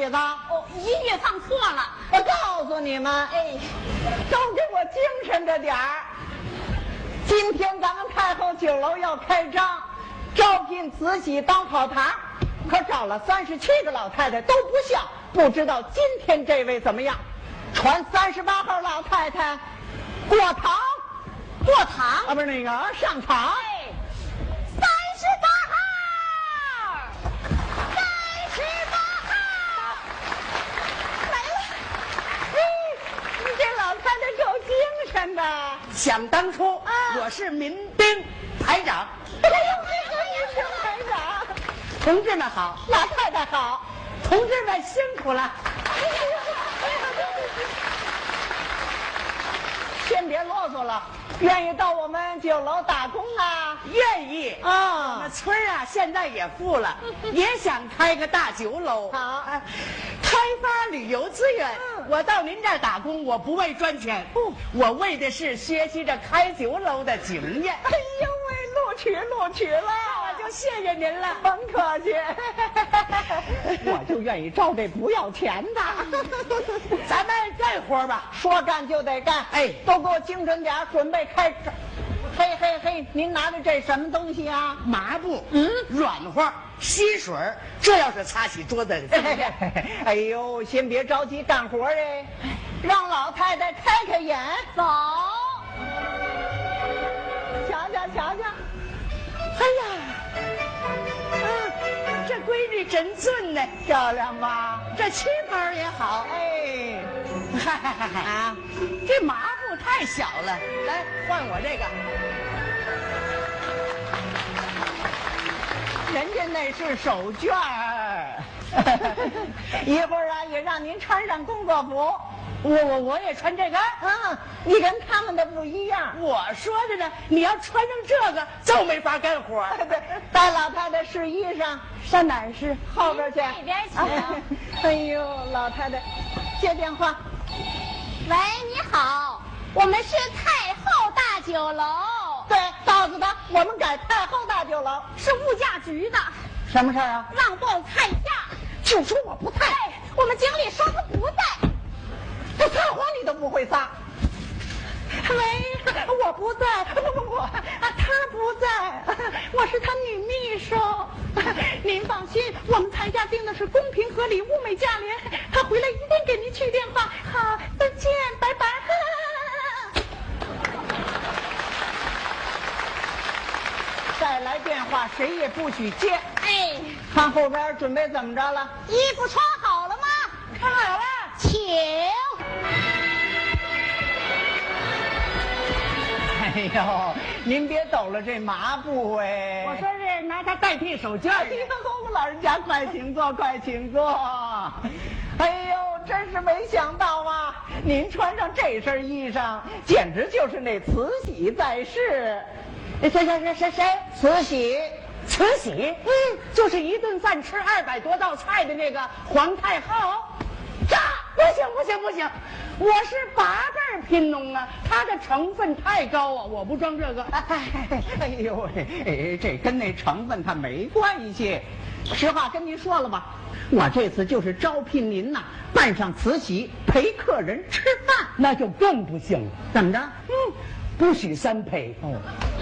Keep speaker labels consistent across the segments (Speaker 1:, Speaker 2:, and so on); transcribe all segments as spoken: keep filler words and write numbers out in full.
Speaker 1: 曲子？
Speaker 2: 哦，音乐放错了。
Speaker 1: 我告诉你们，
Speaker 2: 哎，
Speaker 1: 都给我精神着点儿。今天咱们太后酒楼要开张，招聘慈禧当跑堂，可找了三十七个老太太都不像，不知道今天这位怎么样？传三十八号老太太过堂，
Speaker 2: 过堂
Speaker 1: 啊，不是那个上场。
Speaker 2: 哎，三十八号，三十八号来了。
Speaker 1: 嘿，你这老太太够精神的。
Speaker 3: 想当初，
Speaker 1: 啊
Speaker 3: 我是民兵排长。
Speaker 1: 哎呦，这个也是排长。
Speaker 3: 同志们好，
Speaker 1: 老太太好。
Speaker 3: 同志们辛苦了。
Speaker 1: 先别啰嗦了，愿意到我们酒楼打工啊？
Speaker 3: 愿意
Speaker 1: 啊
Speaker 3: 我们村儿啊，现在也富了，也想开个大酒楼。
Speaker 1: 好
Speaker 3: 啊开发旅游资源。
Speaker 1: 嗯
Speaker 3: 我到您这儿打工，我不为赚钱，
Speaker 1: 不
Speaker 3: 我为的是学习着开酒楼的经验。
Speaker 1: 哎呦喂，录取录取了，
Speaker 3: 我就谢谢您了。
Speaker 1: 甭客气。我就愿意招这不要钱的。
Speaker 3: 咱们干活吧。
Speaker 1: 说干就得干，
Speaker 3: 哎
Speaker 1: 都给我精神点儿，准备开张。嘿嘿嘿，您拿着这什么东西啊？
Speaker 3: 麻布，
Speaker 1: 嗯
Speaker 3: 软和，吸水儿，这要是擦起桌子，
Speaker 1: 哎呦，先别着急干活哎，让老太太开开眼。
Speaker 2: 走，
Speaker 1: 瞧瞧瞧瞧，
Speaker 3: 哎呀，啊，这闺女真俊呢，
Speaker 1: 漂亮吧？
Speaker 3: 这旗袍也好。
Speaker 1: 哎，
Speaker 3: 嗨嗨嗨嗨
Speaker 1: 啊，
Speaker 3: 这麻布太小了，来换我这个。
Speaker 1: 人家那是手绢儿。一会儿啊，也让您穿上工作服。
Speaker 3: 我我我也穿这个。
Speaker 1: 嗯，你跟他们的不一样。
Speaker 3: 我说的呢，你要穿上这个就没法干活。
Speaker 1: 对，带老太太试衣裳，上哪儿试？后边去。
Speaker 2: 那边请。
Speaker 1: 哎呦，老太太，接电话。
Speaker 2: 喂，你好，我们是太后大酒楼，
Speaker 1: 对，告诉他我们改太后大酒楼。
Speaker 2: 是物价局的，
Speaker 1: 什么事儿啊？
Speaker 2: 让报菜价。
Speaker 1: 就说我不在，
Speaker 2: 哎，我们经理说他不在。
Speaker 1: 这撒谎你都不会撒。喂，我不在，不不不，啊，他不在，我是他女秘书。您放心，我们菜价定的是公平合理、物美价廉，他回来一定给您去电话。好，再见，拜拜。再来电话，谁也不许接。
Speaker 2: 哎，
Speaker 1: 看后边准备怎么着了？
Speaker 2: 衣服穿好了吗？
Speaker 1: 看好了。
Speaker 2: 请。
Speaker 1: 哎呦，您别抖了这麻布哎！
Speaker 3: 我说是拿它代替手绢
Speaker 1: 哎
Speaker 3: 儿。
Speaker 1: 呦，老人家快请坐，快请坐。哎呦，真是没想到啊！您穿上这身衣裳，简直就是那慈禧在世。
Speaker 3: 谁谁谁谁谁？
Speaker 1: 慈禧，
Speaker 3: 慈禧，嗯，就是一顿饭吃二百多道菜的那个皇太后。这不行不行不行，我是八辈儿贫农啊，它的成分太高啊，我不装这个。
Speaker 1: 哎哎呦喂，哎，这跟那成分它没关系。实话跟您说了吧，我这次就是招聘您呐，扮上慈禧陪客人吃饭，
Speaker 3: 那就更不行了。
Speaker 1: 怎么着？
Speaker 3: 嗯，不许三陪。
Speaker 1: 哦，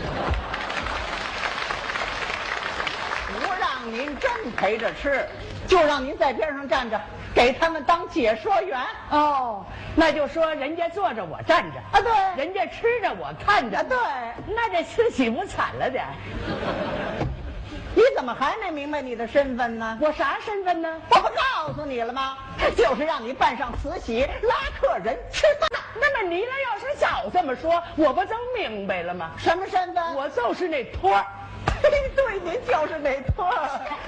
Speaker 1: 不让您真陪着吃，就让您在边上站着，给他们当解说员。
Speaker 3: 哦，那就说人家坐着我站着
Speaker 1: 啊，对，
Speaker 3: 人家吃着我看着。
Speaker 1: 啊，对，
Speaker 3: 那这慈禧不惨了点？
Speaker 1: 你怎么还没明白你的身份呢？
Speaker 3: 我啥身份呢？
Speaker 1: 我不告诉你了吗？就是让你扮上慈禧拉客人吃饭。
Speaker 3: 那么你俩要是早这么说，我不就明白了吗？
Speaker 1: 什么身份？
Speaker 3: 我就是那托儿。
Speaker 1: 对，您就是那托儿。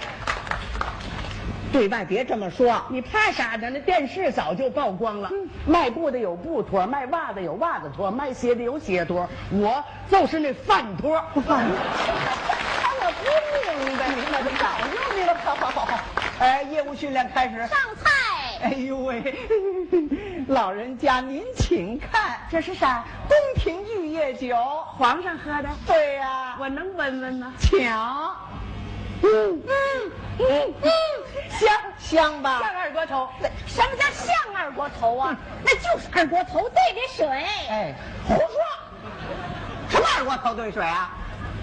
Speaker 1: 对外别这么说，
Speaker 3: 你怕啥呢？那电视早就曝光了。嗯、卖布的有布托，卖袜子有袜子托，卖鞋的有鞋托，我就是那饭托。
Speaker 1: 饭托。我不明白，明白就早就明白。好好好好，哎，业务训练开始。
Speaker 2: 上菜。
Speaker 1: 哎呦喂，老人家您请看，
Speaker 3: 这是啥？
Speaker 1: 宫廷玉液酒，
Speaker 3: 皇上喝的。
Speaker 1: 对呀、啊，
Speaker 3: 我能闻闻吗？
Speaker 1: 请。
Speaker 3: 嗯嗯嗯嗯，香
Speaker 1: 香吧？
Speaker 3: 像二锅头。
Speaker 2: 什么叫像二锅头啊？那就是二锅头兑的水。
Speaker 1: 哎，胡说！什么二锅头兑水啊？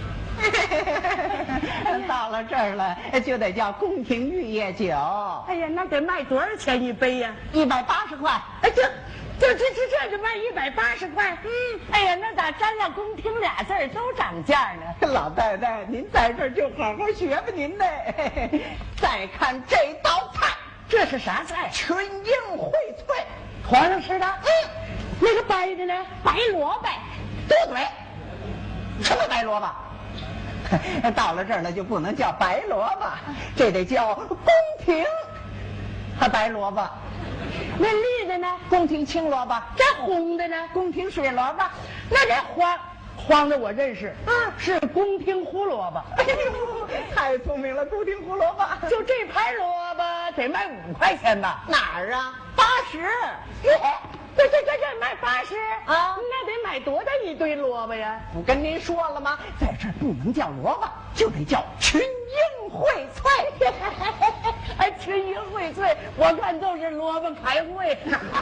Speaker 1: 到了这儿了，就得叫宫廷玉液酒。
Speaker 3: 哎呀，那得卖多少钱一杯呀？
Speaker 1: 一百八十块。
Speaker 3: 哎，这这这这这就卖一百八十块。嗯，哎呀，那咋沾上宫廷俩字儿都涨价呢？
Speaker 1: 老太太，您在这儿就好好学吧，您呢。再看这道菜，
Speaker 3: 这是啥菜？
Speaker 1: 群英荟萃，
Speaker 3: 皇上吃的。
Speaker 1: 嗯，
Speaker 3: 那个白的呢？
Speaker 2: 白萝卜。
Speaker 1: 多嘴，什么白萝卜？到了这儿了就不能叫白萝卜，这得叫宫廷白萝卜。
Speaker 3: 那绿的呢？
Speaker 1: 宫廷青萝卜。
Speaker 3: 这红的呢？
Speaker 1: 宫廷水萝卜。
Speaker 3: 那这黄黄的我认识，嗯，是宫廷胡萝卜。
Speaker 1: 哎呦，太聪明了，宫廷胡萝卜。
Speaker 3: 就这盘萝卜得卖五块钱吧？
Speaker 1: 哪儿啊？八十。
Speaker 3: 这这这这卖八十
Speaker 1: 啊？
Speaker 3: 那得买多大一堆萝卜呀？
Speaker 1: 不跟您说了吗？在这儿不能叫萝卜，就得叫群英荟萃。
Speaker 3: 哎，群英荟萃，我看都是萝卜开会。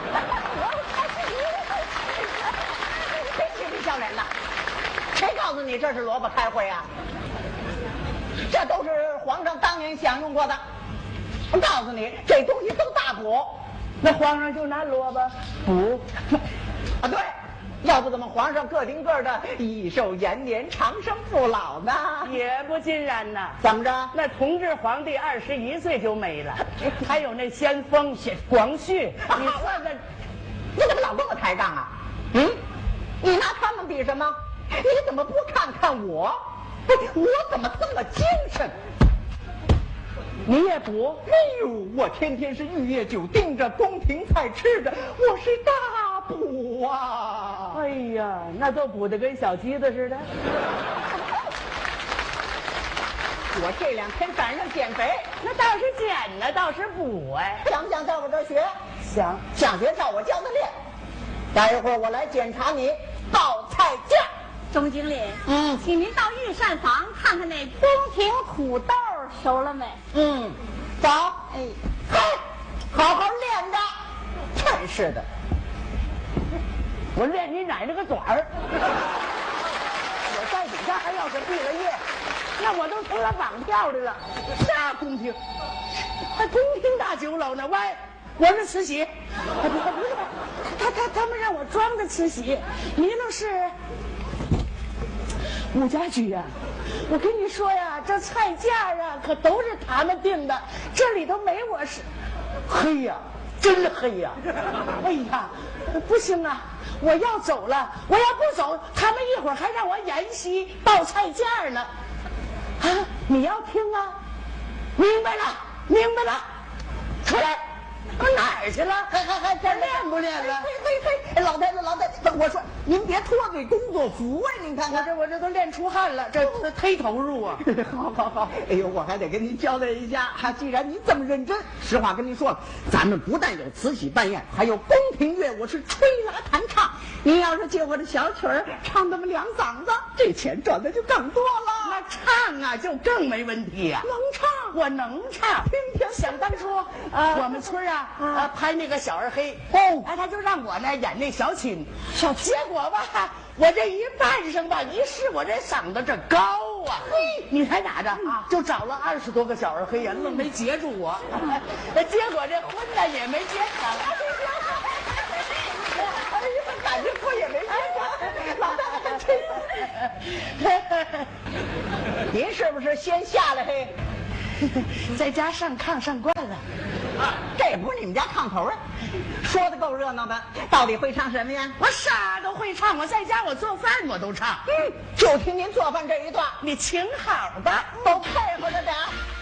Speaker 1: 谁嬉皮笑脸的？谁告诉你这是萝卜开会啊？这都是皇上当年享用过的。我告诉你，这东西都大补。
Speaker 3: 那皇上就拿萝卜补
Speaker 1: 啊？对，要不怎么皇上个顶个的益寿延年、长生不老呢？
Speaker 3: 也不尽然呐。
Speaker 1: 怎么着？
Speaker 3: 那同治皇帝二十一岁就没了，还有那先锋广旭，你算算，
Speaker 1: 你怎么老跟我抬杠啊？嗯，你拿他们比什么？你怎么不看看我？我怎么这么精神？
Speaker 3: 你也补？
Speaker 1: 哎呦，我天天是玉液酒盯着，宫廷菜吃着，我是大补啊！
Speaker 3: 哎呀，那都补得跟小鸡子似的。
Speaker 1: 我这两天赶上减肥，
Speaker 3: 那倒是减呢，倒是补哎。
Speaker 1: 想不想在我这儿学？
Speaker 3: 想，
Speaker 1: 想学照我教的练。待一会儿我来检查你报菜价。
Speaker 2: 钟经理，
Speaker 1: 嗯，
Speaker 2: 请您到御膳房看看那宫廷土豆熟了没？
Speaker 1: 嗯，走。哎，嘿，好好练着。真是的，
Speaker 3: 我练你奶奶个爪儿！我在底下还要是毕了业，那我都成了绑票的了。啥宫廷？还宫廷大酒楼呢？喂，我是慈禧。哎，不是不是，他他他们让我装的慈禧，你那是。武家驹呀、啊，我跟你说呀，这菜价啊可都是他们定的，这里头没我是。黑呀，真黑呀！哎呀，不行啊，我要走了，我要不走，他们一会儿还让我演戏报菜价呢。啊，你要听啊？明白了，明白了，出来。我哪儿去了？
Speaker 1: 还还还这
Speaker 3: 练不练了？
Speaker 1: 嘿嘿嘿，老太太老太太，我说您别脱嘴工作服啊！您看看，
Speaker 3: 我这我这都练出汗了，这这忒投入啊！
Speaker 1: 好好好，哎呦，我还得跟您交代一下，哈，既然您这么认真，实话跟您说了，咱们不但有慈禧办宴，还有宫廷乐，我是吹拉弹唱。您要是借我的小曲儿唱那么两嗓子，这钱赚的就更多了。
Speaker 3: 那唱啊，就更没问题呀、啊，
Speaker 1: 能唱，
Speaker 3: 我能唱。
Speaker 1: 听听，
Speaker 3: 想当初，呃，我们村啊。啊，拍那个小二黑哦，哎，他就让我呢演那小青，小结果吧，我这一扮上吧，一试我这嗓子这高啊，嘿，你猜咋着啊？就找了二十多个小二黑呀，愣没截住我，结果这婚呢也没结成。
Speaker 1: 哎呀，感觉我也没结成，老大这，您是不是先下来嘿？
Speaker 3: 在家上炕上惯了，
Speaker 1: 这不是你们家炕头啊？说的够热闹的，到底会唱什么呀？
Speaker 3: 我啥都会唱，我在家我做饭我都唱。
Speaker 1: 嗯，就听您做饭这一段，
Speaker 3: 你请好吧，
Speaker 1: 都配合着点。